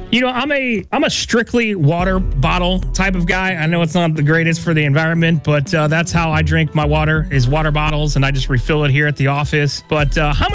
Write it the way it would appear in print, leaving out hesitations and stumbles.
I'm a strictly water bottle type of guy. I know it's not the greatest for the environment, but that's how I drink my water is water bottles, and I just refill it here at the office. But how